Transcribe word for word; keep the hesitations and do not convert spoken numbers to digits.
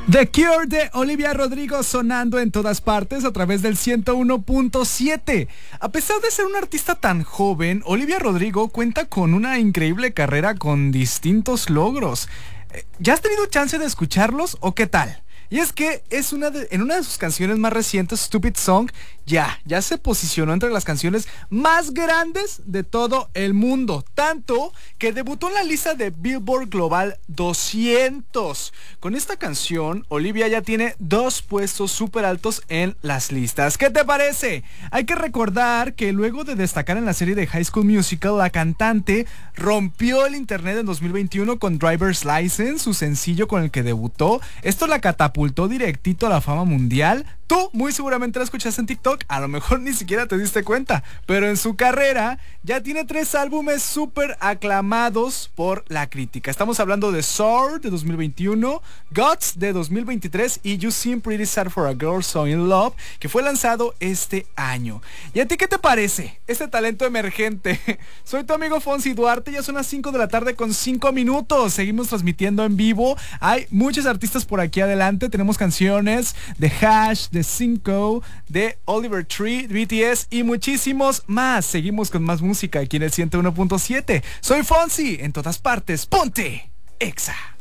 The Cure de Olivia Rodrigo sonando en todas partes a través del ciento uno punto siete. A pesar de ser una artista tan joven, Olivia Rodrigo cuenta con una increíble carrera con distintos logros. ¿Ya has tenido chance de escucharlos o qué tal? Y es que es una de, en una de sus canciones más recientes, Stupid Song, ya, ya se posicionó entre las canciones más grandes de todo el mundo. Tanto que debutó en la lista de Billboard Global doscientos. Con esta canción, Olivia ya tiene dos puestos súper altos en las listas. ¿Qué te parece? Hay que recordar que luego de destacar en la serie de High School Musical, la cantante rompió el internet en dos mil veintiuno con Driver's License, su sencillo con el que debutó. Esto la catapultó directito a la fama mundial. Tú muy seguramente la escuchaste en TikTok, a lo mejor ni siquiera te diste cuenta, pero en su carrera ya tiene tres álbumes súper aclamados por la crítica. Estamos hablando de Soar de dos mil veintiuno, Guts de dos mil veintitrés y You Seem Pretty Sad for a Girl So In Love, que fue lanzado este año. ¿Y a ti qué te parece este talento emergente? Soy tu amigo Fonsi Duarte, ya son las cinco de la tarde con cinco minutos. Seguimos transmitiendo en vivo. Hay muchos artistas por aquí adelante. Tenemos canciones de Hash, de cinco, de Oliver Tree, B T S y muchísimos más. Seguimos con más música aquí en el ciento uno punto siete. Soy Fonsi, en todas partes. ¡Ponte Exa!